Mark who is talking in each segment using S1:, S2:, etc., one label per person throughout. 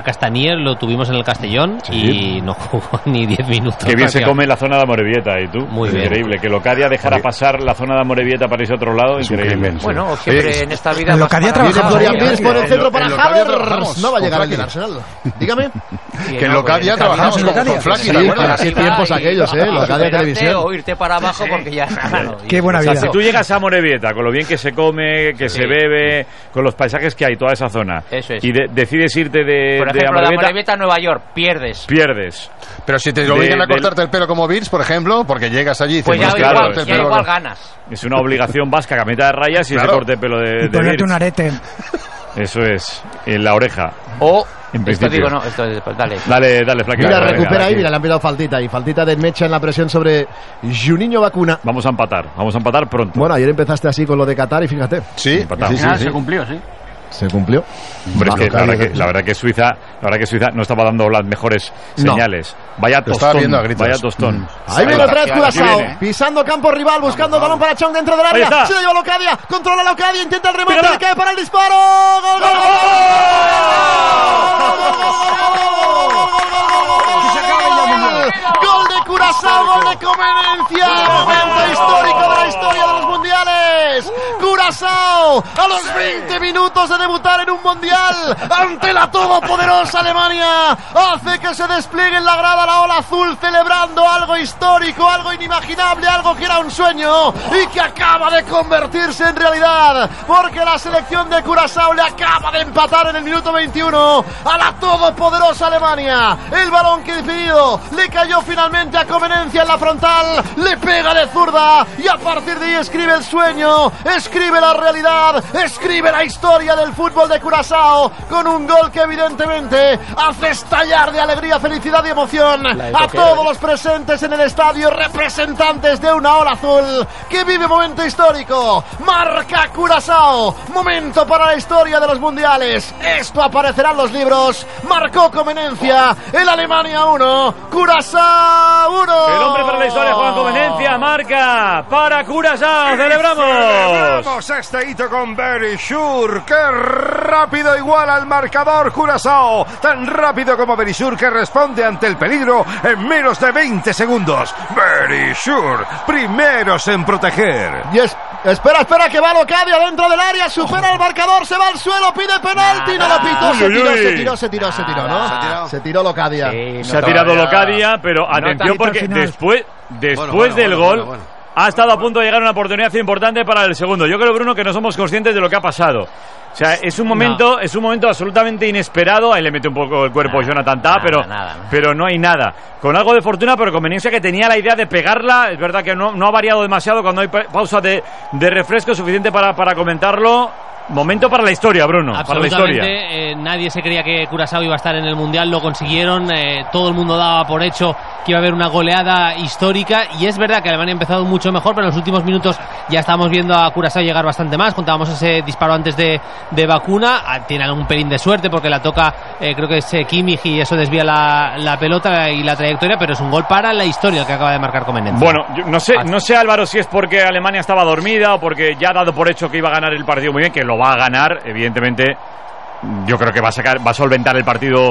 S1: Castanier lo tuvimos en el Castellón y no jugó ni 10 minutos.
S2: Qué bien se come en la zona de Amorebieta, ¿y tú?
S1: Muy bien.
S2: Increíble, que Locadia dejara pasar la zona de Amorebieta para irse a otro lado, increíble.
S3: Bueno, siempre en esta vida...
S4: Locadia trabajaba.
S5: Florian Wirtz por el centro para Havertz. No va a llegar aquí el Arsenal. Dígame.
S6: Que en Locadia trabajamos con Flaky, ¿te acuerdas?
S5: Así tiempos aquellos, Locadia Televisión.
S3: O irte para abajo porque ya...
S4: Qué buena vida.
S2: O sea, si tú llegas a Amorebieta, con lo bien que se come, que se bebe, con los paisajes que hay, toda esa zona, y decides irte de
S3: Amorebieta a Nueva York, pierdes.
S6: Pero si te obligan a cortarte el pelo como Wirtz, por ejemplo, porque llegas allí y
S3: pues ya igual ganas.
S2: Es una obligación vasca, camita de rayas y se corte el pelo de
S4: ponerte un arete.
S2: Eso es, en la oreja.
S3: O...
S2: En
S3: esto digo, no, esto es... Dale,
S2: Flaky.
S5: Mira, recupera ahí, mira, le han pillado faltita. Y faltita de Mecha en la presión sobre Juninho Bacuna.
S2: Vamos a empatar pronto.
S5: Bueno, ayer empezaste así con lo de Qatar y fíjate.
S6: Sí,
S7: se cumplió, sí.
S5: Se cumplió.
S2: Hombre, es que la verdad que Suiza no estaba dando las mejores señales. Vaya tostón.
S5: Ahí viene otra vez Curaçao, pisando campo rival, buscando el balón para Chong dentro del área. Se lo lleva Locadia, controla Locadia, intenta el remate, le cae para el disparo. ¡Gol! Gol de Curaçao, gol de Comenencia. Momento histórico de la historia de los mundiales. Curaçao, a los 20 minutos de debutar en un mundial ante la todopoderosa Alemania, hace que se despliegue en la grada la ola azul, celebrando algo histórico, algo inimaginable, algo que era un sueño y que acaba de convertirse en realidad, porque la selección de Curaçao le acaba de empatar en el minuto 21 a la todopoderosa Alemania. El balón que definido le cayó finalmente a Comenencia en la frontal, le pega de zurda y a partir de ahí escribe el sueño, escribe la realidad, escribe la historia del fútbol de Curaçao con un gol que evidentemente hace estallar de alegría, felicidad y emoción a todos los presentes en el estadio, representantes de una ola azul que vive momento histórico. Marca Curaçao, momento para la historia de los mundiales. Esto aparecerá en los libros. Marcó Comenencia, el Alemania 1, Curaçao 1.
S2: El hombre para la historia, Juan Comenencia, marca para Curaçao. ¡Celebramos
S8: este hito con Berisur! ¡Qué rápido iguala al marcador Curaçao! Tan rápido como Berisur, que responde ante el peligro en menos de 20 segundos. Berisur, primeros en proteger.
S5: Y espera, que va Locadia dentro del área, supera el marcador, se va al suelo, pide penalti, no lo pitó, se tiró, ¿no? Se tiró Locadia.
S2: Se ha tirado Locadia, pero atención porque después del gol ha estado a punto de llegar una oportunidad importante para el segundo. Yo creo, Bruno, que no somos conscientes de lo que ha pasado. O sea, es un momento absolutamente inesperado. Ahí le mete un poco el cuerpo Jonathan Tah, pero no hay nada. Con algo de fortuna, pero Comenencia, que tenía la idea de pegarla. Es verdad que no ha variado demasiado cuando hay pausa de refresco suficiente para comentarlo. Momento para la historia, Bruno.
S1: Absolutamente.
S2: Para la historia.
S1: Nadie se creía que Curaçao iba a estar en el Mundial. Lo consiguieron. Todo el mundo daba por hecho que iba a haber una goleada histórica. Y es verdad que Alemania ha empezado mucho mejor, pero en los últimos minutos ya estábamos viendo a Curaçao llegar bastante más. Contábamos ese disparo antes de Bacuna. Tiene un pelín de suerte porque la toca, creo que es Kimmich, y eso desvía la pelota y la trayectoria. Pero es un gol para la historia que acaba de marcar Comenencia.
S2: Bueno, yo no sé, Álvaro, si es porque Alemania estaba dormida o porque ya ha dado por hecho que iba a ganar el partido muy bien, que lo va a ganar, evidentemente. Yo creo que va a solventar el partido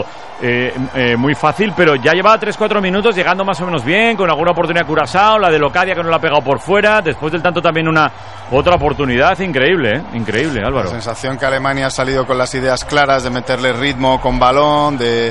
S2: muy fácil, pero ya llevaba 3-4 minutos llegando más o menos bien, con alguna oportunidad Curaçao, la de Locadia que no la ha pegado por fuera, después del tanto también otra oportunidad. Increíble, Álvaro.
S6: La sensación que Alemania ha salido con las ideas claras de meterle ritmo con balón, de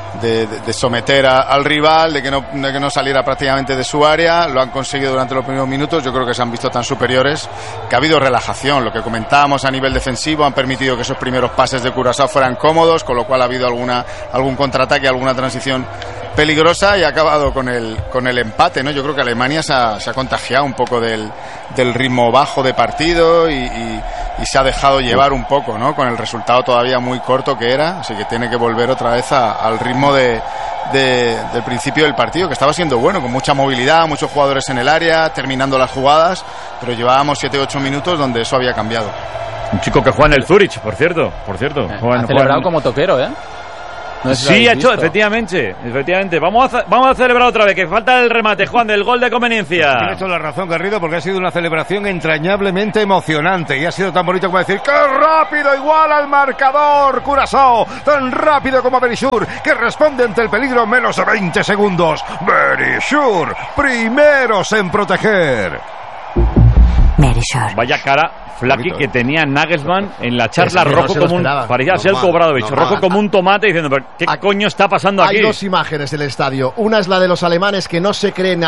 S6: someter al rival, de que no saliera prácticamente de su área. Lo han conseguido durante los primeros minutos. Yo creo que se han visto tan superiores que ha habido relajación, lo que comentábamos a nivel defensivo. Han permitido que esos primeros pases de Curaçao fueran cómodos, con lo cual ha habido algún contraataque, alguna transición peligrosa, y ha acabado con el empate, ¿no? Yo creo que Alemania se ha contagiado un poco del ritmo bajo de partido y se ha dejado llevar un poco, ¿no? Con el resultado todavía muy corto que era, así que tiene que volver otra vez al ritmo del principio del partido, que estaba siendo bueno, con mucha movilidad, muchos jugadores en el área, terminando las jugadas, pero llevábamos 7-8 minutos donde eso había cambiado.
S2: Un chico que juega en el Zurich, por cierto.
S7: Ha celebrado como toquero, ¿eh?
S2: Sí, ha hecho, efectivamente. Vamos a celebrar otra vez, que falta el remate, Juan, del gol de conveniencia.
S8: Tienes toda la razón, Garrido, porque ha sido una celebración entrañablemente emocionante y ha sido tan bonito como decir ¡qué rápido! Igual al marcador, Curazao, tan rápido como Berisur, que responde ante el peligro en menos de 20 segundos. Berisur, primeros en proteger.
S2: Vaya cara, Flaky, que tenía Nagelsmann en la charla, rojo como un... Parecía ser Obradovic, rojo como un tomate, diciendo, ¿pero qué coño está pasando aquí?
S5: Hay dos imágenes del estadio. Una es la de los alemanes, que no se creen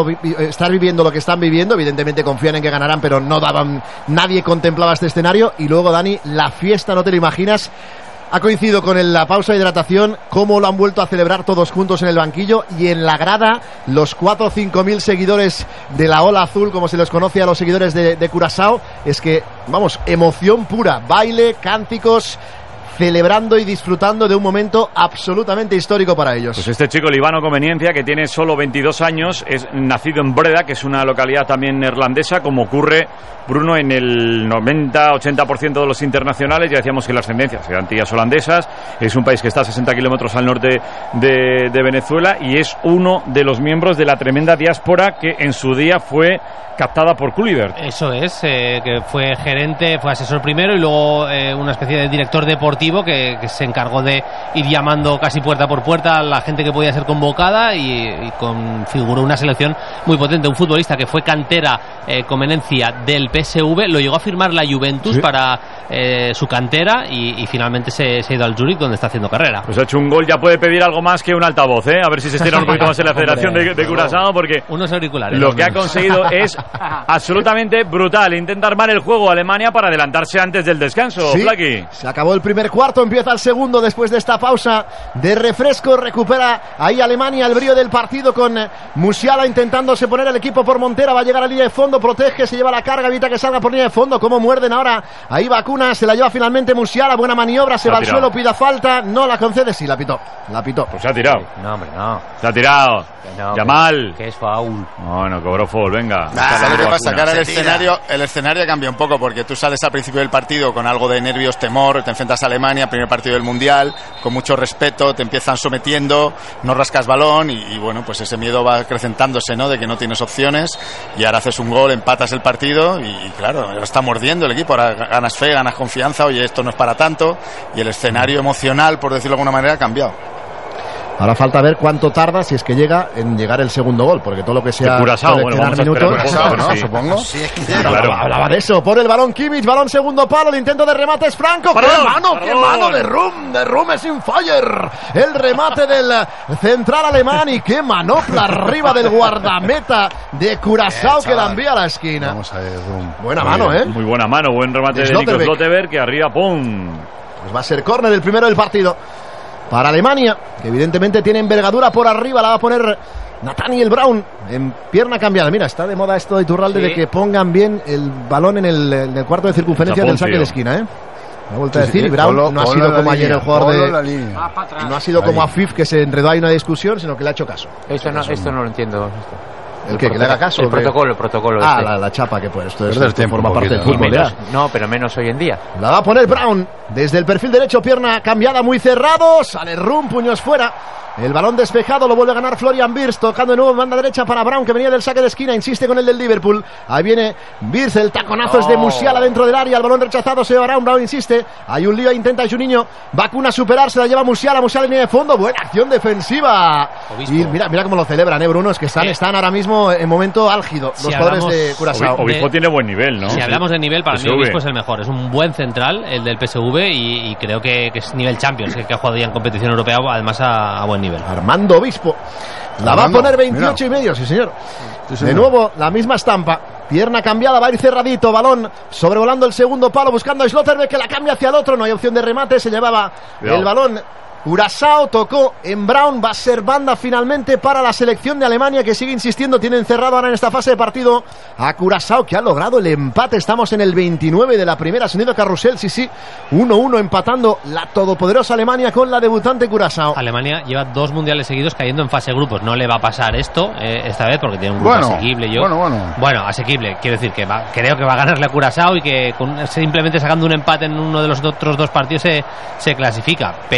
S5: estar viviendo lo que están viviendo. Evidentemente confían en que ganarán, pero nadie contemplaba este escenario. Y luego, Dani, la fiesta, no te lo imaginas. Ha coincidido con la pausa de hidratación, cómo lo han vuelto a celebrar todos juntos en el banquillo, y en la grada los 4 o 5 mil seguidores de la Ola Azul, como se les conoce a los seguidores de Curazao. Es que, vamos, emoción pura, baile, cánticos, celebrando y disfrutando de un momento absolutamente histórico para ellos.
S2: Pues este chico, Libano Conveniencia, que tiene solo 22 años, es nacido en Breda, que es una localidad también neerlandesa, como ocurre, Bruno, en el 90-80% de los internacionales. Ya decíamos que la ascendencia es de Antillas holandesas, es un país que está a 60 kilómetros al norte de Venezuela, y es uno de los miembros de la tremenda diáspora que en su día fue captada por Kluivert.
S1: Eso es, que fue gerente, fue asesor primero y luego una especie de director deportivo que se encargó de ir llamando casi puerta por puerta a la gente que podía ser convocada y configuró una selección muy potente. Un futbolista que fue cantera Conveniencia del PSV, lo llegó a firmar la Juventus para su cantera y finalmente se ha ido al Zurich, donde está haciendo carrera.
S2: Pues ha hecho un gol, ya puede pedir algo más que un altavoz, a ver si se estira un poquito más en la Federación de Curazao, porque
S1: unos auriculares,
S2: lo que ha conseguido es absolutamente brutal. Intenta armar el juego Alemania para adelantarse antes del descanso.
S5: Sí,
S2: Flaky.
S5: se acabó el primer cuarto, empieza el segundo después de esta pausa de refresco. Recupera ahí Alemania el brío del partido con Musiala intentándose poner el equipo por Montera. Va a llegar a línea de fondo, protege, se lleva la carga, evita que salga por línea de fondo. Cómo muerden ahora ahí Vacuna, se la lleva finalmente Musiala, buena maniobra, se va al suelo, pida falta, no la concede, sí, la pitó.
S2: Pues se ha tirado.
S3: No, hombre, no.
S2: Se ha tirado.
S3: No,
S2: Yamal.
S3: Que es foul.
S2: Bueno, cobró foul, venga.
S6: ¿Sabes lo que pasa? Que ahora el escenario cambia un poco, porque tú sales al principio del partido con algo de nervios, temor, te enfrentas a Alemania, primer partido del Mundial, con mucho respeto, te empiezan sometiendo, no rascas balón y bueno, pues ese miedo va acrecentándose, ¿no? De que no tienes opciones, y ahora haces un gol, empatas el partido y claro, ahora está mordiendo el equipo, ahora ganas fe, ganas confianza, oye, esto no es para tanto, y el escenario emocional, por decirlo de alguna manera, ha cambiado.
S5: Ahora falta ver cuánto tarda, si es que llega, en llegar el segundo gol, porque todo lo que sea
S2: Curazao, bueno, vamos
S5: minutos,
S2: ¿no?
S6: Sí. Supongo.
S5: Sí, es que claro. Hablaba de eso. Por el balón Kimmich, balón segundo palo, el intento de remate es Franco. ¡Qué mano de Rum es in fire! El remate del central alemán, y qué manopla arriba del guardameta de Curazao, que la envía a la esquina.
S6: Vamos a ver, Rum.
S5: Buena mano, ¿eh?
S2: Muy buena mano, buen remate de Nico Slotterbeck, que arriba, ¡pum!
S5: Pues va a ser córner el primero del partido para Alemania, que evidentemente tiene envergadura por arriba. La va a poner Nathaniel Brown en pierna cambiada. Mira, está de moda esto de Iturralde, de que pongan bien el balón en el cuarto de circunferencia del saque de esquina, ¿eh? Me ha vuelto a decir, y Brown no ha sido como ayer el jugador de... No ha sido como Afif, que se enredó ahí en una discusión, sino que le ha hecho caso.
S3: Esto no lo entiendo.
S5: ¿El qué? ¿Que le haga caso?
S3: El protocolo.
S5: Ah, la chapa que pues. Esto forma parte del fútbol.
S3: No, pero menos hoy en día.
S5: La va a poner Brown desde el perfil derecho, pierna cambiada, muy cerrado. Sale Rum, puños fuera. El balón despejado, lo vuelve a ganar Florian Wirtz, tocando de nuevo en banda derecha para Brown, que venía del saque de esquina, insiste con el del Liverpool. Ahí viene Wirtz, el taconazo es de Musiala dentro del área, el balón rechazado, se va Brown insiste. Hay un lío, intenta Juninho, Vacuna superar, se la lleva Musiala en línea de fondo, buena acción defensiva. Obispo. Y mira cómo lo celebran, Bruno, es que están ahora mismo en momento álgido los jugadores de Curazao.
S2: Obispo tiene buen nivel, ¿no?
S1: Si hablamos de nivel, para mí Obispo es el mejor, es un buen central, el del PSV, y creo que es nivel Champions, que ha jugado ya en competición europea, además a buen nivel.
S5: Armando Obispo. La va a poner 28 y medio, sí señor. De nuevo, la misma estampa. Pierna cambiada, va a ir cerradito. Balón sobrevolando el segundo palo, buscando a Slotterbeck, que la cambia hacia el otro. No hay opción de remate, se llevaba el balón. Curazao tocó en Brown, va a ser banda finalmente para la selección de Alemania, que sigue insistiendo, tiene encerrado ahora en esta fase de partido a Curazao, que ha logrado el empate. Estamos en el 29 de la primera, sonido carrusel, sí, 1-1 empatando la todopoderosa Alemania con la debutante Curazao.
S1: Alemania lleva 2 mundiales seguidos cayendo en fase de grupos, no le va a pasar esto esta vez, porque tiene un grupo asequible. Bueno, asequible, quiero decir que creo que va a ganarle a Curazao, y que simplemente sacando un empate en uno de los otros 2 partidos se clasifica, pero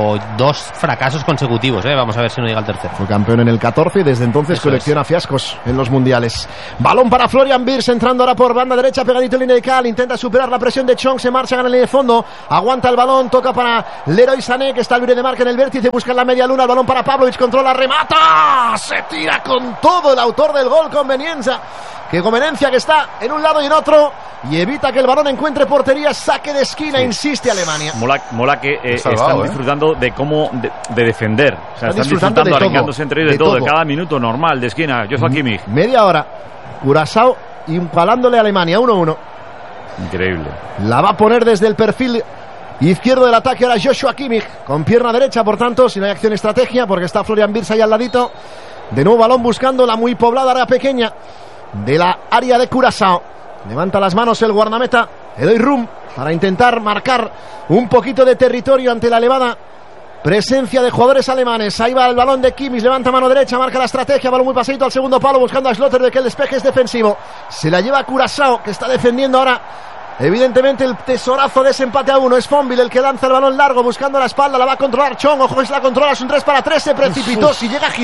S1: pero 2 fracasos consecutivos, vamos a ver si no llega al tercero.
S5: Fue campeón en el 14 y desde entonces colecciona fiascos en los mundiales. Balón para Florian Wirtz, entrando ahora por banda derecha, pegadito en línea de cal, intenta superar la presión de Chong, se marcha, gana en línea de fondo, aguanta el balón, toca para Leroy Sané, que está libre de marca en el vértice, busca en la media luna, el balón para Pavlovic, controla, remata, se tira con todo el autor del gol, Conveniencia, que está en un lado y en otro, y evita que el balón encuentre portería, saque de esquina, insiste Alemania.
S2: Mola que están disfrutando de cómo de defender, o sea, están disfrutando, arrancándose entre ellos de todo, de cada minuto normal de esquina. Joshua Kimmich,
S5: media hora, Curazao impalándole a Alemania, 1-1.
S2: Increíble.
S5: La va a poner desde el perfil izquierdo del ataque ahora Joshua Kimmich, con pierna derecha, por tanto, si no hay acción estrategia, porque está Florian Wirtz ahí al ladito. De nuevo balón buscando la muy poblada área pequeña de la área de Curazao. Levanta las manos el guardameta Eloy Rum para intentar marcar un poquito de territorio ante la elevada presencia de jugadores alemanes. Ahí va el balón de Kimmich, levanta mano derecha, marca la estrategia, balón muy pasadito al segundo palo, buscando a Sloterdijk, que el despeje es defensivo. Se la lleva Curazao, que está defendiendo ahora. Evidentemente el tesorazo de ese empate a 1 es Fonville el que lanza el balón largo buscando la espalda, la va a controlar Chong, ojo que se la controla, es un 3-3, se precipitó, si llega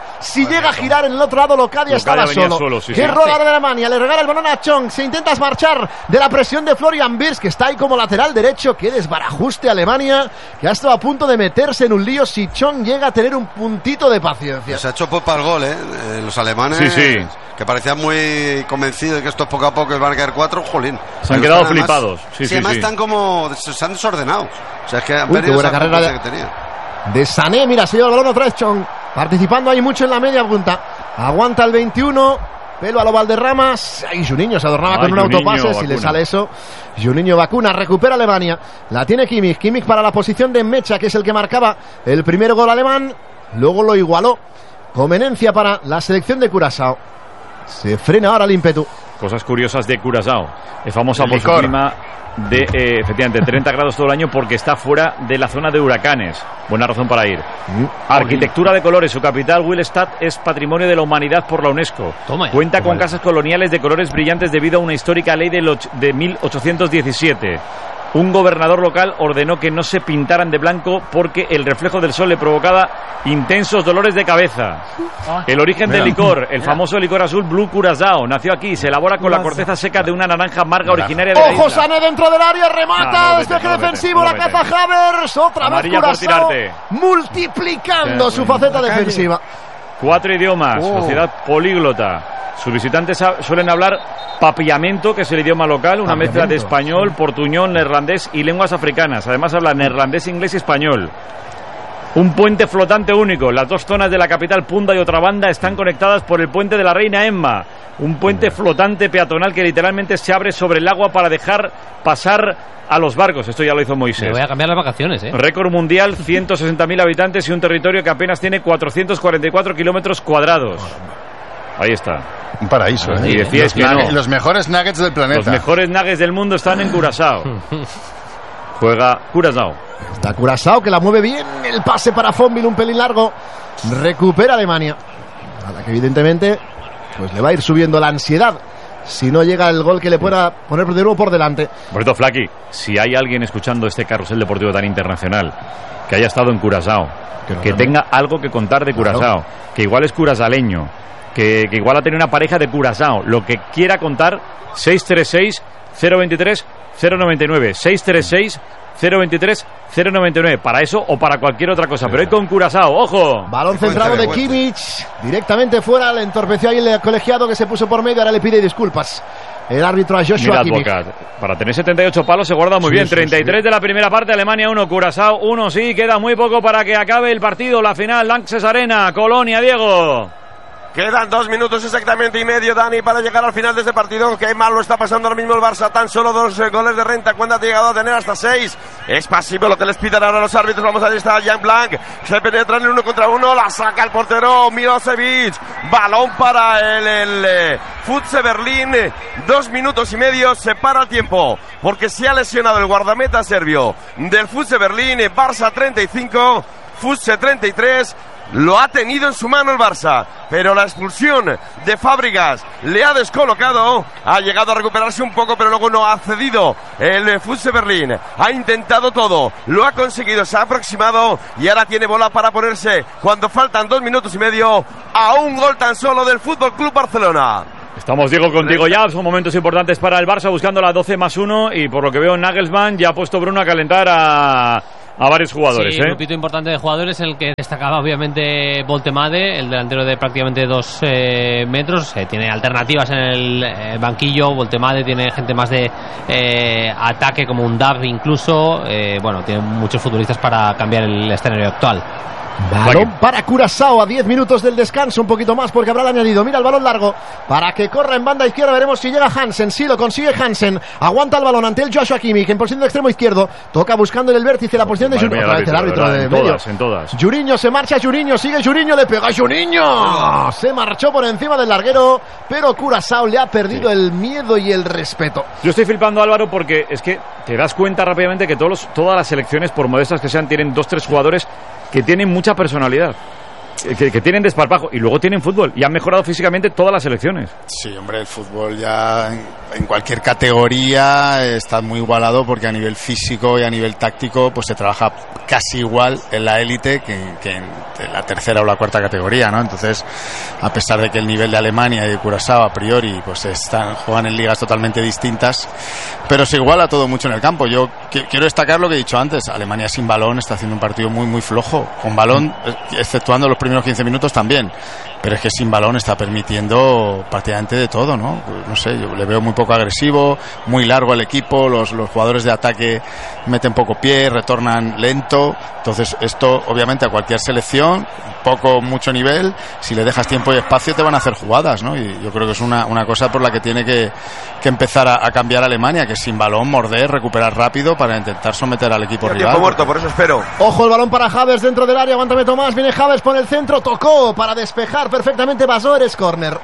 S5: a girar en el otro lado Locadia estaba solo. Qué rola de Alemania, le regala el balón a Chong, se intenta marchar de la presión de Florian Wirtz, que está ahí como lateral derecho, qué desbarajuste Alemania, que ha estado a punto de meterse en un lío si Chong llega a tener un puntito de paciencia.
S4: Se ha hecho para el gol, los alemanes, que parecían muy convencidos de que esto poco a poco van a caer 4, jolín.
S2: Se han quedado flipados.
S4: Además están como, se han desordenado. O sea, es que han
S5: perdido buena carrera
S4: que tenía.
S5: De Sané, mira, se lleva el balón otra vez Chong, participando ahí mucho en la media punta. Aguanta el 21, pelo a lo Valderramas. Ahí Juninho se adornaba con un autopase, si le sale eso. Juninho vacuna, recupera Alemania. La tiene Kimmich para la posición de Mecha, que es el que marcaba el primer gol alemán. Luego lo igualó. Conveniencia para la selección de Curazao. Se frena ahora el ímpetu.
S2: Cosas curiosas de Curazao. Es famosa por su clima de, efectivamente, 30 grados todo el año porque está fuera de la zona de huracanes. Buena razón para ir. Arquitectura de colores. Su capital, Willemstad, es Patrimonio de la Humanidad por la UNESCO. Cuenta con casas coloniales de colores brillantes debido a una histórica ley de 1817. Un gobernador local ordenó que no se pintaran de blanco porque el reflejo del sol le provocaba intensos dolores de cabeza. El origen del licor, el famoso licor azul Blue Curazao, nació aquí. Se elabora con la corteza seca de una naranja amarga originaria de la isla.
S5: ¡Ojo, Sané dentro del área! ¡Remata! Despeje defensivo, la caza Havers. Otra vez Curazao multiplicando su faceta defensiva.
S2: 4 idiomas, sociedad políglota. Sus visitantes suelen hablar papiamento, que es el idioma local, una mezcla de español, portuñol, neerlandés y lenguas africanas. Además habla neerlandés, inglés y español. Un puente flotante único. Las dos zonas de la capital, Punda y otra banda, están conectadas por el puente de la Reina Emma. Un puente flotante peatonal que literalmente se abre sobre el agua para dejar pasar a los barcos. Esto ya lo hizo Moisés.
S1: Me voy a cambiar las vacaciones,
S2: Récord mundial, 160.000 habitantes y un territorio que apenas tiene 444 kilómetros cuadrados. Ahí está.
S6: Un paraíso,
S2: Y decías que no.
S6: Los mejores nuggets del planeta.
S2: Los mejores nuggets del mundo están en Curazao. Juega Curazao.
S5: Está Curazao, que la mueve bien. El pase para Fonville, un pelín largo. Recupera Alemania. A la que evidentemente pues le va a ir subiendo la ansiedad si no llega el gol que le pueda poner de nuevo por delante.
S2: Por cierto, Flaki, si hay alguien escuchando este carrusel deportivo tan internacional que haya estado en Curazao, que tenga algo que contar de Curazao, que igual es curazaleño, que igual ha tenido una pareja de Curazao, lo que quiera contar, 636-023-099, 636-023-099, para eso o para cualquier otra cosa, pero hoy con Curazao, ¡ojo!
S5: Balón centrado de Kimmich, directamente fuera, le entorpeció ahí el colegiado que se puso por medio, ahora le pide disculpas el árbitro a Joshua Kimmich.
S2: Para tener 78 palos se guarda muy bien. 33 de la primera parte, Alemania 1, Curazao 1, sí, queda muy poco para que acabe el partido, la final, Lanxess Arena, Colonia, Diego.
S7: Quedan 2 minutos exactamente y medio, Dani, para llegar al final de este partido. Qué mal lo está pasando ahora mismo el Barça. Tan solo 2 goles de renta cuando ha llegado a tener hasta 6. Es pasivo lo que les pidan ahora los árbitros. Vamos a ver, está Jan Blanc. Se penetra en el 1 contra 1. La saca el portero Milosevic. Balón para el Futse Berlín. 2 minutos y medio. Se para el tiempo porque se ha lesionado el guardameta serbio del Futse Berlín. Barça 35. Futse 33. lo ha tenido en su mano el Barça, pero la expulsión de Fábregas le ha descolocado, ha llegado a recuperarse un poco, pero luego no ha cedido el FC Berlín, ha intentado todo, lo ha conseguido, se ha aproximado y ahora tiene bola para ponerse, cuando faltan 2 minutos y medio, a un gol tan solo del Fútbol Club Barcelona.
S2: Estamos, Diego, contigo ya. Son momentos importantes para el Barça, buscando la 12+1. Y por lo que veo, Nagelsmann ya ha puesto Bruno a calentar a varios jugadores.
S1: Sí, un grupito importante de jugadores, en el que destacaba obviamente Voltemade, el delantero de prácticamente 2 metros. Tiene alternativas en el banquillo. Voltemade tiene gente más de ataque, como un Dab incluso. Bueno, tiene muchos futbolistas para cambiar el escenario actual.
S5: Balón para Curazao a 10 minutos del descanso, un poquito más porque habrá el añadido. Mira el balón largo para que corra en banda izquierda. Veremos si llega Hansen. Sí, lo consigue Hansen. Aguanta el balón ante el Joshua Kimmich en posición de extremo izquierdo. Toca buscando en el vértice la posición de Juninho. Otra vez el árbitro de medio.
S2: En todas.
S5: Juninho se marcha, Juninho sigue, Juninho le pega, Juninho se marchó por encima del larguero, pero Curazao le ha perdido el miedo y el respeto.
S2: Yo estoy flipando, Álvaro, porque es que te das cuenta rápidamente que todas las selecciones, por modestas que sean, tienen 2-3 jugadores que tienen mucha personalidad, que tienen desparpajo y luego tienen fútbol y han mejorado físicamente todas las selecciones.
S6: Sí, hombre, el fútbol ya en cualquier categoría está muy igualado, porque a nivel físico y a nivel táctico pues se trabaja casi igual en la élite que en la tercera o la cuarta categoría, ¿no? Entonces, a pesar de que el nivel de Alemania y de Curazao a priori pues juegan en ligas totalmente distintas, pero se iguala todo mucho en el campo. Yo quiero destacar lo que he dicho antes. Alemania sin balón está haciendo un partido muy muy flojo, con balón, exceptuando los primeros 15 minutos también, pero es que sin balón está permitiendo prácticamente de todo, ¿no? No sé, yo le veo muy poco agresivo, muy largo el equipo, los jugadores de ataque meten poco pie, retornan lento. Entonces esto obviamente a cualquier selección, mucho nivel, si le dejas tiempo y espacio te van a hacer jugadas, ¿no? Y yo creo que es una cosa por la que tiene que empezar a cambiar Alemania, que es sin balón, morder, recuperar rápido para intentar someter al equipo rival.
S7: Tiempo muerto, por eso espero.
S5: Ojo el balón para Havertz dentro del área, aguántame Tomás, viene Havertz por el centro, tocó para despejar perfectamente Basor, es córner.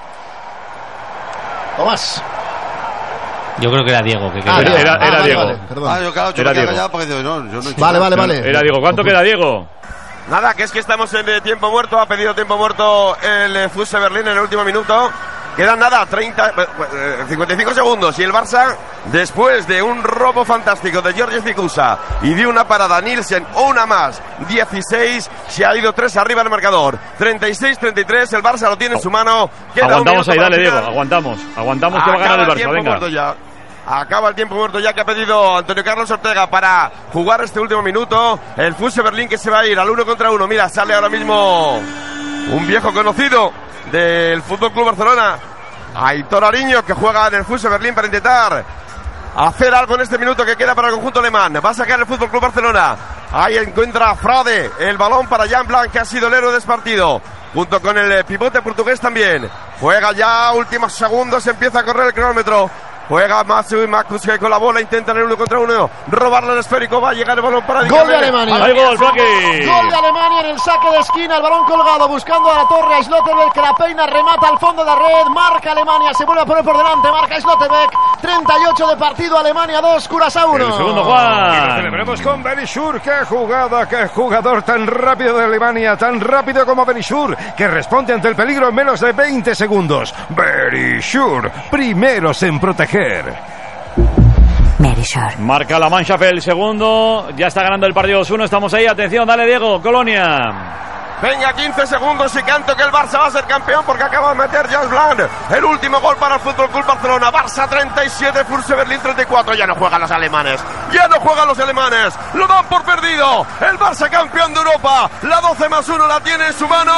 S5: Tomás.
S1: Yo creo que era Diego.
S2: Era Diego.
S5: Vale, perdón.
S4: Yo claro, yo me quedé callado porque digo, yo no he dicho
S5: Vale.
S2: Era Diego. ¿Cuánto queda, Diego?
S7: Nada, que es que estamos en tiempo muerto. Ha pedido tiempo muerto el FC Berlín en el último minuto. Quedan nada, 55 segundos. Y el Barça, después de un robo fantástico de George Ficusa y de una parada Nielsen, una más, 16, se ha ido 3 arriba del marcador. 36-33, el Barça lo tiene en su mano.
S2: Aguantamos ahí, dale, Diego, aguantamos que va a ganar el Barça, venga.
S7: Acaba el tiempo muerto ya, que ha pedido Antonio Carlos Ortega para jugar este último minuto. El FC Berlín, que se va a ir al 1 contra 1. Mira, sale ahora mismo un viejo conocido del Fútbol Club Barcelona, Aitor Ariño, que juega en el FC Berlín para intentar hacer algo en este minuto que queda para el conjunto alemán. Va a sacar el Fútbol Club Barcelona. Ahí encuentra Frade el balón para Jan Blanc, que ha sido el héroe de este partido, junto con el pivote portugués también. Juega ya, últimos segundos, empieza a correr el cronómetro. Juega Matsu y Marcus con la bola, intentan el 1 contra 1, robarle el esférico, va a llegar el balón para
S5: Gol de Alemania.
S2: ¡Hay gol, Flaki!
S5: Gol de Alemania en el saque de esquina, el balón colgado, buscando a la torre, a Schlotterbeck, que la peina, remata al fondo de la red, marca Alemania, se vuelve a poner por delante, marca Schlotterbeck, 38 de partido, Alemania 2, Curazao 1.
S2: El segundo, Juan.
S8: Y lo celebramos con Berisur. ¡Qué jugada! ¡Qué jugador tan rápido de Alemania! Tan rápido como Berisur, que responde ante el peligro en menos de 20 segundos. Berisur, primeros en proteger.
S2: Marca la Mannschaft el segundo. Ya está ganando el partido 2-1. Estamos ahí. Atención, dale, Diego. Colonia.
S7: Venga, 15 segundos y canto que el Barça va a ser campeón, porque acaba de meter Jan Blanc el último gol para el Fútbol Club Barcelona. Barça 37, FC Berlín 34. Ya no juegan los alemanes. Lo dan por perdido. El Barça campeón de Europa. La 12+1 la tiene en su mano.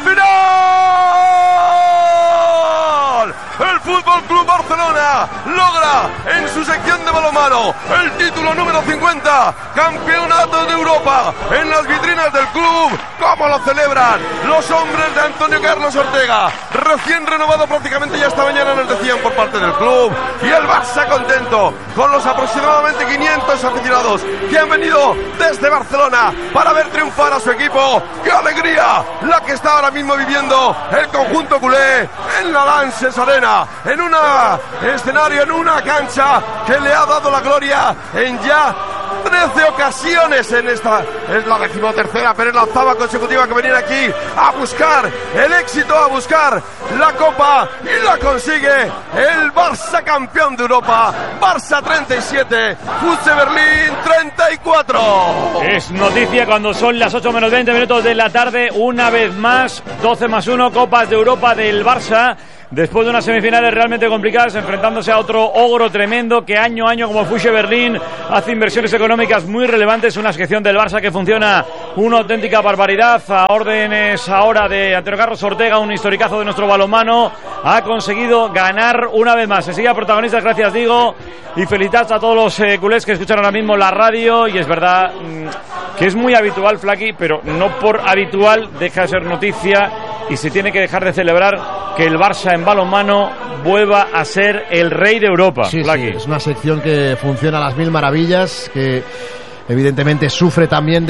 S7: ¡Final! El Fútbol Club Barcelona logra en su sección de balonmano el título número 50, campeonato de Europa. En las vitrinas del club, ¿cómo lo celebran los hombres de Antonio Carlos Ortega? Recién renovado prácticamente ya esta mañana, nos decían por parte del club. Y el Barça contento con los aproximadamente 500 aficionados que han venido desde Barcelona para ver triunfar a su equipo. ¡Qué alegría la que está ahora mismo viviendo el conjunto culé en la Lanxess Arena! En un escenario, en una cancha que le ha dado la gloria en ya 13 ocasiones en esta. Es la 13ª, pero es la 8ª consecutiva que venir aquí a buscar el éxito, a buscar la Copa, y la consigue el Barça, campeón de Europa. Barça 37, FC Berlín 34.
S2: Es noticia cuando son las 8 menos 20 minutos de la tarde. Una vez más, 12+1 Copas de Europa del Barça. Después de unas semifinales realmente complicadas, enfrentándose a otro ogro tremendo que año a año, como FC Berlín, hace inversiones económicas muy relevantes. Una sección del Barça que funciona una auténtica barbaridad. A órdenes ahora de Antonio Carlos Ortega, un historicazo de nuestro balonmano, ha conseguido ganar una vez más. Se sigue a protagonistas, gracias Diego, y felicitas a todos los culés que escuchan ahora mismo la radio. Y es verdad que es muy habitual, Flaky, pero no por habitual deja de ser noticia, y se tiene que dejar de celebrar que el Barça en balonmano vuelva a ser el rey de Europa.
S5: Sí, es una sección que funciona a las mil maravillas, que evidentemente sufre también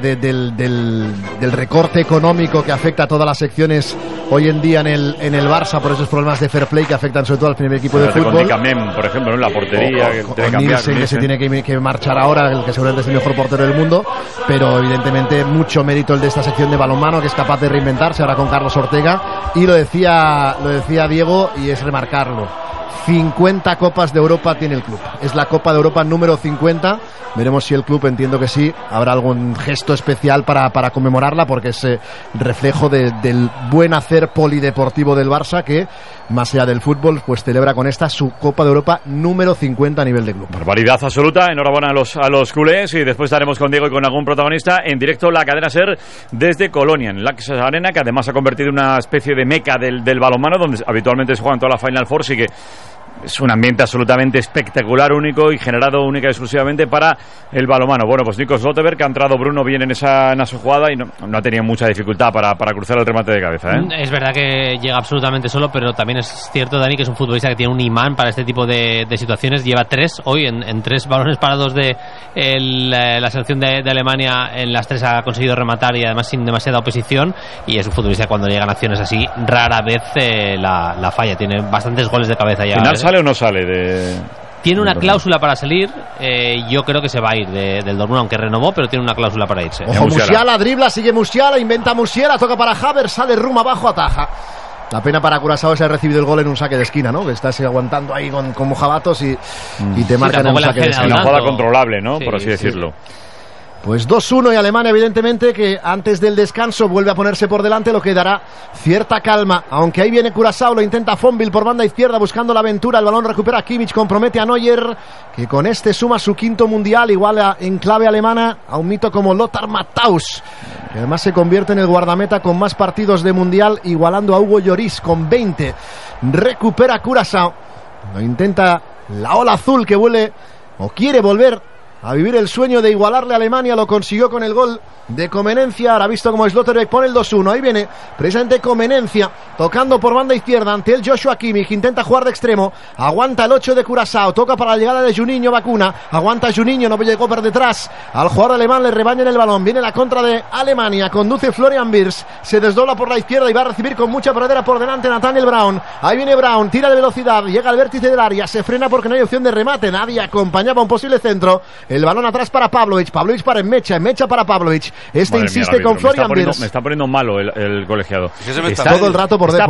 S5: del recorte económico que afecta a todas las secciones hoy en día en el Barça, por esos problemas de fair play que afectan sobre todo al primer equipo de fútbol.
S2: Con Dicamem, por ejemplo, en la portería,
S5: con Nielsen, que se tiene que marchar ahora, el que seguramente es el mejor portero del mundo, pero evidentemente mucho mérito el de esta sección de balonmano, que es capaz de reinventarse ahora con Carlos Ortega, y lo decía Diego, y es remarcarlo: 50 Copas de Europa tiene el club. Es la Copa de Europa número 50. Veremos si el club, entiendo que sí, habrá algún gesto especial para conmemorarla, porque es reflejo del buen hacer polideportivo del Barça, que más allá del fútbol pues celebra con esta su Copa de Europa número 50 a nivel de club.
S2: Barbaridad absoluta. Enhorabuena a los culés, y después estaremos con Diego y con algún protagonista en directo la cadena SER desde Colonia, en Lax Arena, que además ha convertido en una especie de meca del balonmano, donde habitualmente se juegan toda la Final Four, y que es un ambiente absolutamente espectacular, único y generado única y exclusivamente para el balonmano. Bueno, pues Nico Slotterberg, que ha entrado Bruno bien en esa jugada y no ha tenido mucha dificultad para cruzar el remate de cabeza, ¿eh?
S1: Es verdad que llega absolutamente solo, pero también es cierto, Dani, que es un futbolista que tiene un imán para este tipo de situaciones. Lleva 3 hoy en 3 balones parados de la selección de Alemania. En las 3 ha conseguido rematar, y además sin demasiada oposición, y es un futbolista que cuando llegan acciones así rara vez la falla. Tiene bastantes goles de cabeza ya.
S2: ¿Sale o no sale
S1: Tiene una cláusula para salir. Yo creo que se va a ir del Dortmund, aunque renovó, pero tiene una cláusula para irse.
S5: Ojo, Musiala dribla, sigue Musiala, inventa Musiala, toca para Havertz, sale Rum abajo, ataja. La pena para Curazao es haber recibido el gol en un saque de esquina, ¿no? Que estás aguantando ahí con mojabatos y te marcan en un saque de esquina.
S2: Una jugada controlable, ¿no? Sí, por así decirlo.
S5: Pues 2-1, y Alemania, evidentemente, que antes del descanso vuelve a ponerse por delante, lo que dará cierta calma. Aunque ahí viene Curazao, lo intenta Fonville por banda izquierda buscando la aventura. El balón recupera Kimmich, compromete a Neuer, que con este suma su 5º mundial, igual en clave alemana a un mito como Lothar Matthaus, que además se convierte en el guardameta con más partidos de mundial, igualando a Hugo Lloris con 20. Recupera Curazao, lo intenta la ola azul, que vuelve o quiere volver a vivir el sueño de igualarle a Alemania. Lo consiguió con el gol de Comenencia. Ahora visto como Slotterbeck pone el 2-1. Ahí viene precisamente Comenencia tocando por banda izquierda ante el Joshua Kimmich. Intenta jugar de extremo. Aguanta el 8 de Curazao. Toca para la llegada de Juninho Vacuna. Aguanta Juninho. No llegó por detrás al jugador alemán. Le rebañan el balón. Viene la contra de Alemania. Conduce Florian Wirtz. Se desdobla por la izquierda y va a recibir con mucha pradera por delante Nathaniel Brown. Ahí viene Brown. Tira de velocidad. Llega al vértice del área. Se frena porque no hay opción de remate. Nadie acompañaba un posible centro. El balón atrás para Pavlovic. Pavlovic para Enmecha. Enmecha para Pavlovic. Insiste con Florian Wirtz.
S2: Me está poniendo malo el colegiado.
S5: Está todo el rato
S2: está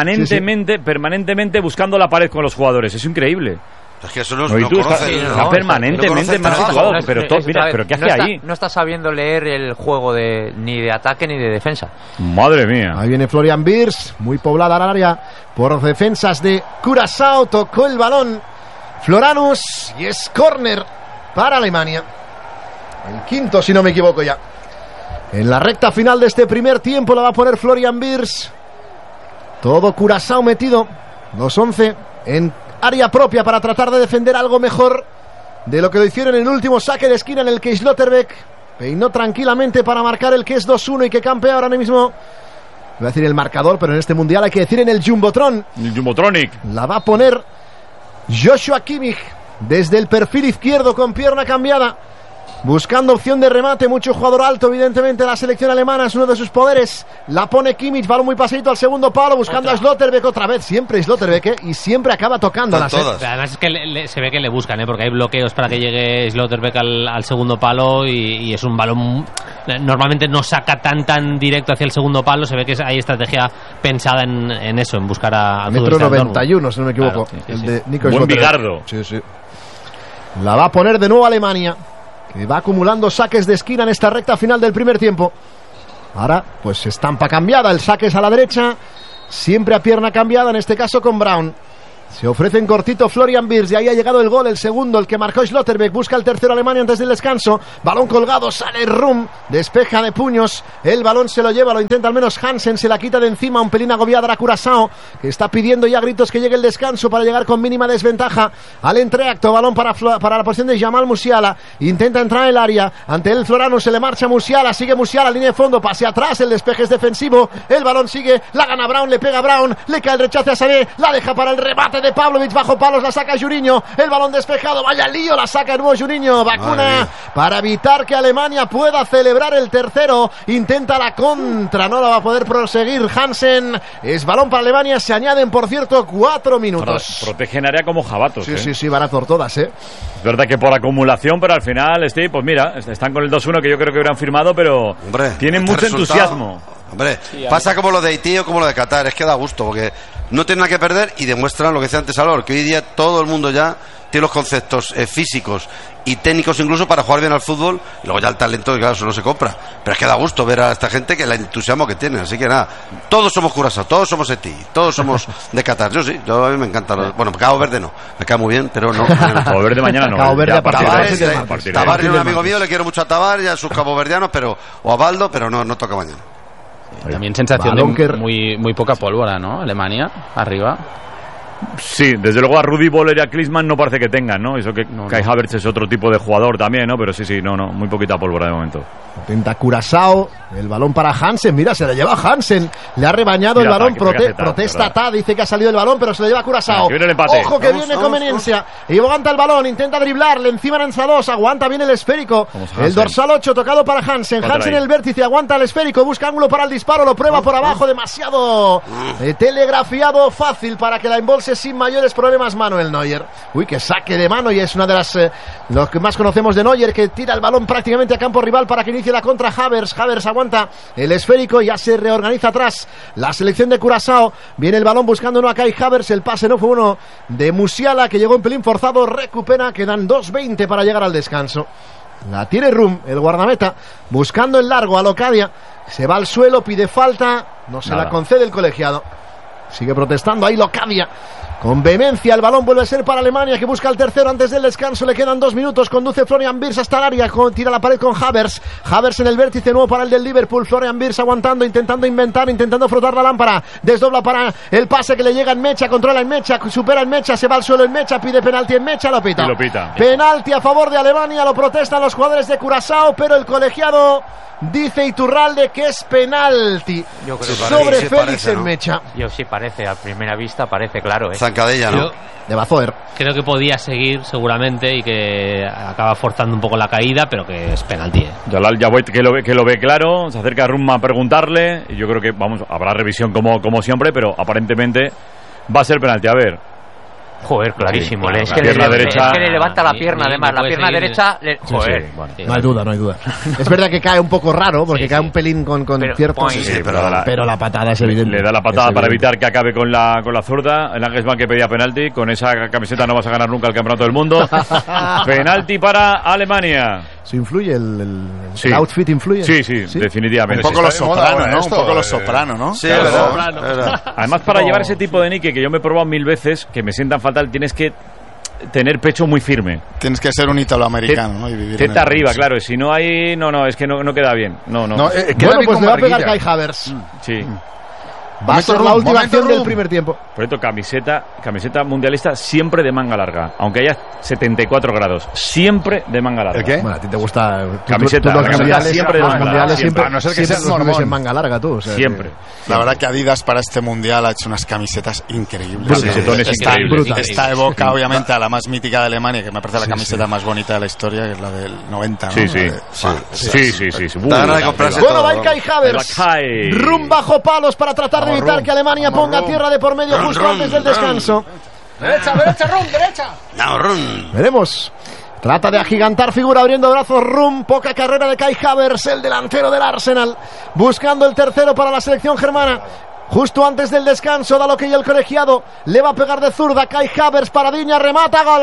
S2: permanentemente buscando la pared con los jugadores. Es increíble.
S4: Es que eso no conoce,
S2: está permanentemente más jugado. Pero ¿qué hace ahí?
S3: No está sabiendo leer el juego ni de ataque ni de defensa.
S2: Madre mía.
S5: Ahí viene Florian Wirtz, muy poblada el área por defensas de Curazao. Tocó el balón Floranus y es córner para Alemania. El 5º, si no me equivoco ya. En la recta final de este primer tiempo la va a poner Florian Wirtz. Todo Curazao metido, los 11 en área propia para tratar de defender algo mejor de lo que lo hicieron en el último saque de esquina, en el que Slotterbeck peinó tranquilamente para marcar el que es 2-1 y que campea ahora mismo. Voy a decir el marcador, pero en este mundial hay que decir en el Jumbotron.
S2: El Jumbotronic.
S5: La va a poner Joshua Kimmich desde el perfil izquierdo con pierna cambiada. Buscando opción de remate, mucho jugador alto, evidentemente la selección alemana es uno de sus poderes. La pone Kimmich, balón muy pasadito al segundo palo, buscando a Schlotterbeck otra vez, siempre Schlotterbeck, y siempre acaba tocándolas.
S1: Además es que se ve que le buscan, porque hay bloqueos para que llegue Schlotterbeck al segundo palo y es un balón, normalmente no saca tan directo hacia el segundo palo, se ve que hay estrategia pensada en eso, en buscar a
S5: 1,91 si no me equivoco,
S1: claro,
S5: el de Nico
S2: Buen
S5: Schlotterbeck.
S2: bigardo.
S5: Sí. La va a poner de nuevo Alemania, que va acumulando saques de esquina en esta recta final del primer tiempo. Ahora, pues estampa cambiada, el saque es a la derecha, siempre a pierna cambiada, en este caso con Braun. Se ofrece en cortito Florian Wirtz y ahí ha llegado el gol, el segundo, el que marcó Schlotterbeck. Busca el tercero Alemania antes del descanso. Balón colgado, sale Rum, despeja de puños. El balón se lo lleva, lo intenta al menos Hansen, se la quita de encima. Un pelín agobiada a Curaçao, que está pidiendo ya gritos que llegue el descanso para llegar con mínima desventaja al entreacto. Balón para la posición de Jamal Musiala. Intenta entrar en el área. Ante el Florano se le marcha Musiala. Sigue Musiala, línea de fondo, pase atrás. El despeje es defensivo. El balón sigue, la gana Braun, le pega Braun. Le cae el rechace a Sané. La deja para el remate de Pavlovic, bajo palos, la saca Juninho, el balón despejado, vaya lío, la saca de nuevo Juninho, vacuna para evitar que Alemania pueda celebrar el tercero, intenta la contra, no la va a poder proseguir Hansen, es balón para Alemania, se añaden por cierto 4 minutos.
S2: Protegen área como jabatos.
S5: Sí, barato todas,
S2: Es verdad que por acumulación, pero al final, Steve, pues mira, están con el 2-1 que yo creo que hubieran firmado, pero tienen mucho entusiasmo.
S4: Hombre, pasa como lo de Haití o como lo de Qatar, es que da gusto, porque no tienen nada que perder y demuestran lo que decía antes Alor, que hoy día todo el mundo ya tiene los conceptos físicos y técnicos incluso para jugar bien al fútbol, y luego ya el talento, claro, eso no se compra, pero es que da gusto ver a esta gente que el entusiasmo que tienen, así que nada, todos somos Curaçao, todos somos Haití, todos somos de Qatar, a mí me encanta, bueno, Cabo Verde no, me cae muy bien, pero no.
S2: Cabo Verde mañana no.
S5: Cabo Verde a partir
S4: de Tabar es un amigo mío, le quiero mucho a Tabar y a sus caboverdianos, o a Baldo, pero no toca mañana.
S9: También sensación de muy poca pólvora, ¿no? Alemania, arriba.
S2: Sí, desde luego a Rudi Voller y a Klinsmann no parece que tengan, ¿no? Eso que Kai Havertz es otro tipo de jugador también, ¿no? Pero sí, muy poquita pólvora de momento.
S5: Intenta Curaçao, el balón para Hansen, mira, se le lleva Hansen, le ha rebañado el balón, protesta Ta, dice que ha salido el balón, pero se le lleva Curaçao. Ojo que viene conveniencia, y aguanta el balón, intenta driblarle, encima Nanza 2, aguanta bien el esférico, el dorsal 8 tocado para Hansen, Hansen en el vértice, aguanta el esférico, busca ángulo para el disparo, lo prueba por abajo, demasiado telegrafiado, fácil para que la embolse sin mayores problemas Manuel Neuer. Uy, que saque de mano, y es una de las los que más conocemos de Neuer, que tira el balón prácticamente a campo rival para que inicie la contra Havertz aguanta el esférico, ya se reorganiza atrás la selección de Curaçao, viene el balón buscando uno a Kai Havertz, el pase no fue uno de Musiala, que llegó un pelín forzado, recupera, quedan 2:20 para llegar al descanso. La tiene Rum, el guardameta, buscando el largo a Locadia, se va al suelo, pide falta, no se la concede el colegiado. Sigue protestando ahí Locadia. Con vehemencia, el balón vuelve a ser para Alemania, que busca el tercero antes del descanso. Le quedan 2 minutos. Conduce Florian Wirtz hasta el área. Tira la pared con Havertz. Havertz en el vértice, nuevo para el del Liverpool. Florian Wirtz aguantando, intentando inventar, intentando frotar la lámpara. Desdobla para el pase que le llega en Mecha. Controla en Mecha, supera en Mecha, se va al suelo en Mecha, pide penalti en Mecha, lo pita. Penalti a favor de Alemania, lo protestan los jugadores de Curaçao, pero el colegiado dice Iturralde que es penalti sobre Félix en Mecha.
S3: Sí parece, a primera vista parece claro.
S4: Zancadilla, ¿no?
S5: De Bazoer.
S1: Creo que podía seguir seguramente y que acaba forzando un poco la caída, pero que es penalti.
S2: Jalal Yaboit que lo ve claro, se acerca a Rumma a preguntarle, y yo creo que habrá revisión como siempre, pero aparentemente va a ser penalti. A ver.
S3: Joder, clarísimo.
S2: Sí,
S3: es que le levanta la pierna, además. La pierna derecha.
S5: Joder. No hay duda. Es verdad que cae un poco raro, porque cae un pelín con ciertos. Pero la patada es evidente.
S2: Le da la patada para evitar que acabe con la zurda. El Nagelsmann que pedía penalti. Con esa camiseta no vas a ganar nunca el campeonato del mundo. Penalti para Alemania.
S5: ¿Se influye el outfit? ¿Influye?
S2: Sí, definitivamente.
S6: Un poco los Soprano, ¿no? Un poco los Soprano, ¿no?
S4: Sí, verdad.
S2: Además, para llevar ese tipo de nique, que yo me he probado 1000 veces, que me sientan fatal, tienes que tener pecho muy firme.
S6: Tienes que ser un italoamericano, ¿no? Y vivir
S2: teta arriba, claro. Si no hay... No, es que no queda bien. No.
S5: Bueno, pues le va a pegar Kai Havertz.
S2: Sí.
S5: Va a ser la última acción del primer tiempo.
S2: Por cierto, camiseta mundialista siempre de manga larga, aunque haya 74 grados, siempre de manga larga.
S5: ¿El qué? Bueno, a ti te gusta
S2: camiseta
S5: siempre de los mundiales, siempre,
S6: a no ser que seas
S5: mormón en manga larga tú, o sea,
S2: siempre.
S6: La verdad que Adidas para este mundial ha hecho unas camisetas increíbles. Esta evoca obviamente a la más mítica de Alemania, que me parece la camiseta más bonita de la historia, que es la del 90, ¿no?
S2: Sí.
S5: Bueno, va Kai Havertz. Rum bajo palos para tratar de evitar que Alemania ponga tierra de por medio justo antes del descanso.
S10: Derecha, Rum, derecha.
S4: No, Rum.
S5: Veremos. Trata de agigantar figura abriendo brazos Rum. Poca carrera de Kai Havertz, el delantero del Arsenal. Buscando el tercero para la selección germana. Justo antes del descanso, da lo que y el colegiado le va a pegar de zurda. Kai Havertz, paradiña, remata, gol.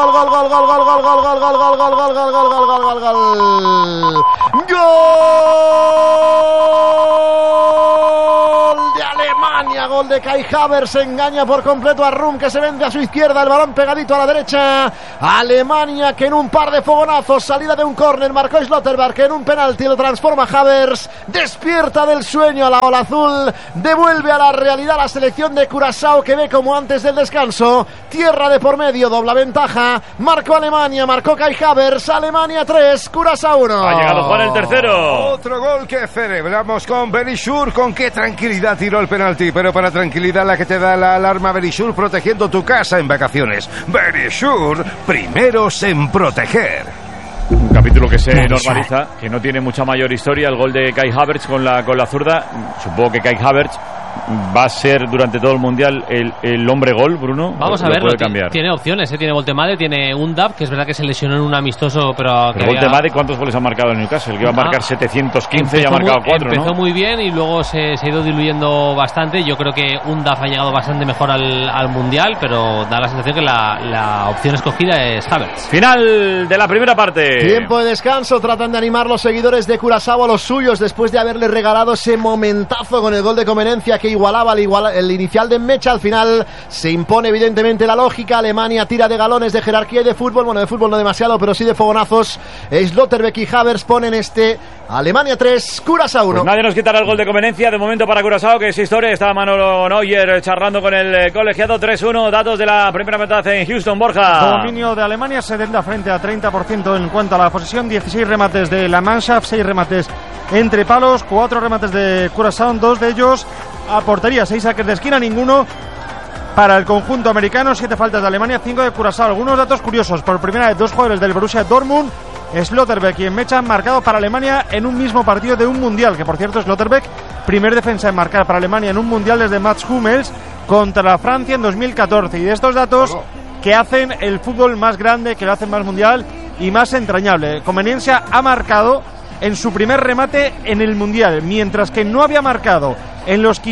S5: De Alemania, gol de Kai Havertz, engaña por completo a Rum, que se vende a su izquierda, el balón pegadito a la derecha. Alemania, que en un par de fogonazos, salida de un córner, marcó Schlotterberg, que en un penalti lo transforma Havertz, despierta del sueño a la ola azul, devuelve a la realidad la selección de Curazao, que ve como antes del descanso, tierra de por medio, dobla ventaja, marcó Alemania, marcó Kai Havertz, Alemania 3, Curazao 1.
S2: Ha llegado Juan el tercero.
S8: Otro gol que celebramos con Berisur. Con qué tranquilidad tiró el penalti, pero para tranquilidad la que te da la alarma Berisur, protegiendo tu casa en vacaciones. Berisur, primeros en proteger.
S2: Un capítulo que se normaliza, que no tiene mucha mayor historia, el gol de Kai Havertz con la zurda. Supongo que Kai Havertz va a ser durante todo el mundial el hombre gol, Bruno.
S1: Vamos a verlo, tiene opciones, tiene Voltemade, tiene Undaf, que es verdad que se lesionó en un amistoso, pero
S2: Voltemade, ¿cuántos goles ha marcado en Newcastle? Que iba a marcar 715 y ha marcado 4, ¿no?
S1: Empezó muy bien y luego se ha ido diluyendo bastante. Yo creo que Undaf ha llegado bastante mejor al mundial, pero da la sensación que la opción escogida es Havertz.
S2: Final de la primera parte.
S5: Tiempo de descanso, tratan de animar los seguidores de Curazao a los suyos después de haberle regalado ese momentazo con el gol de conveniencia que igualaba el inicial de Mecha. Al final se impone evidentemente la lógica. Alemania tira de galones de jerarquía y de fútbol, bueno, de fútbol no demasiado, pero sí de fogonazos. Schlotterbeck y Havertz ponen Alemania 3, Curazao 1.
S2: Pues nadie nos quitará el gol de conveniencia de momento para Curazao, que es historia. Está Manolo Neuer charlando con el colegiado. 3-1, datos de la primera mitad en Houston. Borja.
S11: Dominio de Alemania, 70 frente a 30% en cuanto a la posesión. 16 remates de la Mannschaft, 6 remates entre palos, 4 remates de Curazao, 2 de ellos a portería, 6 saques de esquina, ninguno para el conjunto americano, 7 faltas de Alemania, 5 de Curazao. Algunos datos curiosos: por primera vez 2 jugadores del Borussia Dortmund, Schlotterbeck y Mecha, han marcado para Alemania en un mismo partido de un mundial, que por cierto Schlotterbeck, primer defensa en marcar para Alemania en un mundial desde Mats Hummels contra Francia en 2014. Y de estos datos que hacen el fútbol más grande, que lo hacen más mundial y más entrañable. Conveniencia ha marcado en su primer remate en el mundial, mientras que no había marcado en los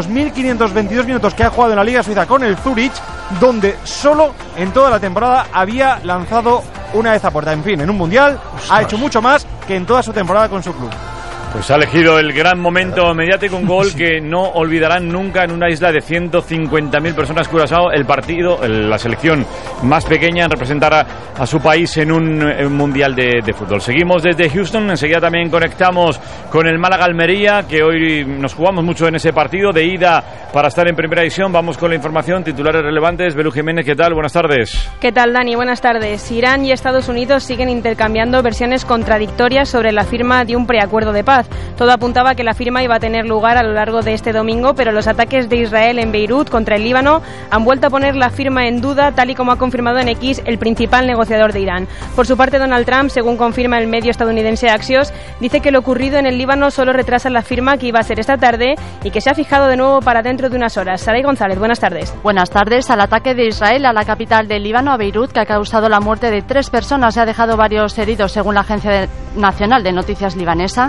S11: 1522 minutos que ha jugado en la Liga Suiza con el Zurich, donde solo en toda la temporada había lanzado una vez a puerta. En fin, en un mundial ha hecho mucho más que en toda su temporada con su club.
S2: Pues ha elegido el gran momento mediático, un gol que no olvidarán nunca en una isla de 150.000 personas. Curazao, la selección más pequeña en representar a su país en un mundial de fútbol. Seguimos desde Houston, enseguida también conectamos con el Málaga-Almería, que hoy nos jugamos mucho en ese partido de ida para estar en primera división. Vamos con la información, titulares relevantes. Belú Jiménez, ¿qué tal? Buenas tardes.
S12: ¿Qué tal, Dani? Buenas tardes. Irán y Estados Unidos siguen intercambiando versiones contradictorias sobre la firma de un preacuerdo de paz. Todo apuntaba a que la firma iba a tener lugar a lo largo de este domingo, pero los ataques de Israel en Beirut contra el Líbano han vuelto a poner la firma en duda, tal y como ha confirmado en X el principal negociador de Irán. Por su parte, Donald Trump, según confirma el medio estadounidense Axios, dice que lo ocurrido en el Líbano solo retrasa la firma que iba a ser esta tarde y que se ha fijado de nuevo para dentro de unas horas. Saray González, buenas tardes.
S13: Buenas tardes. Al ataque de Israel a la capital del Líbano, a Beirut, que ha causado la muerte de 3 personas y ha dejado varios heridos, según la Agencia Nacional de Noticias libanesa.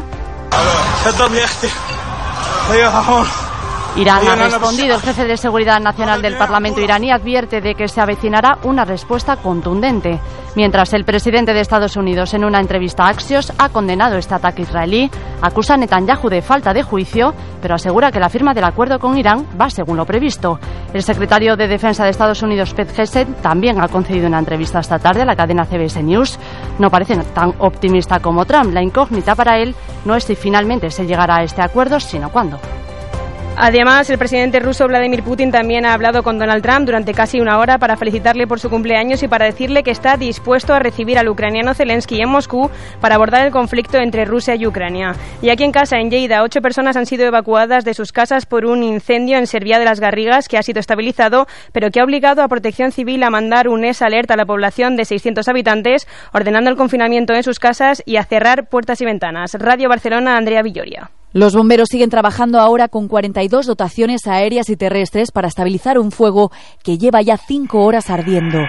S13: Irán ha respondido. El jefe de Seguridad Nacional del Parlamento iraní advierte de que se avecinará una respuesta contundente. Mientras el presidente de Estados Unidos, en una entrevista a Axios, ha condenado este ataque israelí, acusa a Netanyahu de falta de juicio, pero asegura que la firma del acuerdo con Irán va según lo previsto. El secretario de Defensa de Estados Unidos, Pete Hegseth, también ha concedido una entrevista esta tarde a la cadena CBS News. No parece tan optimista como Trump. La incógnita para él no es si finalmente se llegará a este acuerdo, sino cuándo.
S12: Además, el presidente ruso Vladimir Putin también ha hablado con Donald Trump durante casi una hora para felicitarle por su cumpleaños y para decirle que está dispuesto a recibir al ucraniano Zelensky en Moscú para abordar el conflicto entre Rusia y Ucrania. Y aquí en casa, en Lleida, 8 personas han sido evacuadas de sus casas por un incendio en Cervià de las Garrigas que ha sido estabilizado, pero que ha obligado a Protección Civil a mandar un SOS a la población de 600 habitantes, ordenando el confinamiento en sus casas y a cerrar puertas y ventanas. Radio Barcelona, Andrea Villoria.
S14: Los bomberos siguen trabajando ahora con 42 dotaciones aéreas y terrestres para estabilizar un fuego que lleva ya 5 horas ardiendo.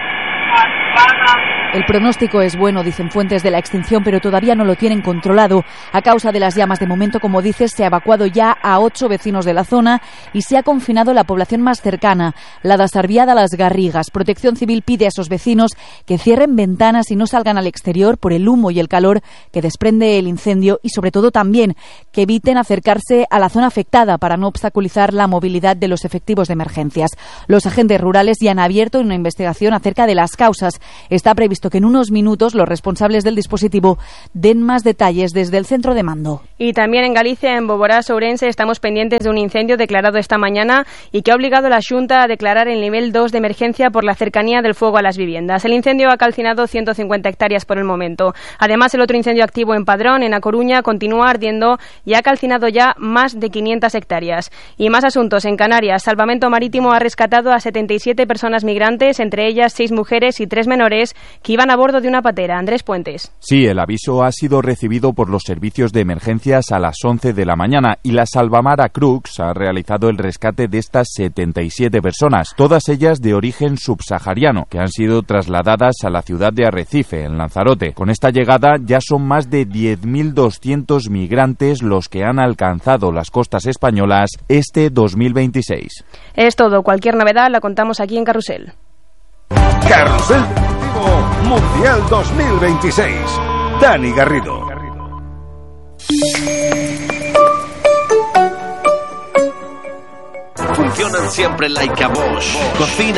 S14: El pronóstico es bueno, dicen fuentes de la extinción, pero todavía no lo tienen controlado. A causa de las llamas, de momento, como dices, se ha evacuado ya a 8 vecinos de la zona y se ha confinado la población más cercana, la de Cervià de las Garrigas. Protección Civil pide a esos vecinos que cierren ventanas y no salgan al exterior por el humo y el calor que desprende el incendio y, sobre todo, también que eviten acercarse a la zona afectada para no obstaculizar la movilidad de los efectivos de emergencias. Los agentes rurales ya han abierto una investigación acerca de las causas. Está previsto que en unos minutos los responsables del dispositivo den más detalles desde el centro de mando.
S12: Y también en Galicia, en Boborás, Ourense, estamos pendientes de un incendio declarado esta mañana y que ha obligado a la Xunta a declarar el nivel 2 de emergencia por la cercanía del fuego a las viviendas. El incendio ha calcinado 150 hectáreas por el momento. Además, el otro incendio activo en Padrón, en A Coruña, continúa ardiendo y ha calcinado ya más de 500 hectáreas. Y más asuntos. En Canarias, Salvamento Marítimo ha rescatado a 77 personas migrantes, entre ellas 6 mujeres y 3 menores, que iban a bordo de una patera. Andrés Puentes.
S15: Sí, el aviso ha sido recibido por los servicios de emergencias a las 11 de la mañana y la Salvamara Crux ha realizado el rescate de estas 77 personas, todas ellas de origen subsahariano, que han sido trasladadas a la ciudad de Arrecife, en Lanzarote. Con esta llegada ya son más de 10.200 migrantes los que han alcanzado las costas españolas este 2026.
S12: Es todo. Cualquier novedad la contamos aquí en Carrusel.
S8: Carrusel Mundial 2026. Dani Garrido.
S16: Funcionan siempre like a Bosch. Cocina